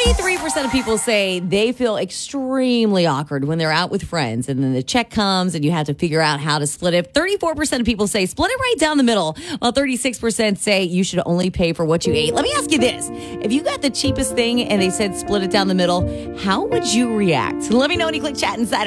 33% of people say they feel extremely awkward when they're out with friends and then the check comes and you have to figure out how to split it. 34% of people say split it right down the middle, while 36% say you should only pay for what you ate. Let me ask you this. If you got the cheapest thing and they said split it down the middle, how would you react? Let me know when you click Chat Insider.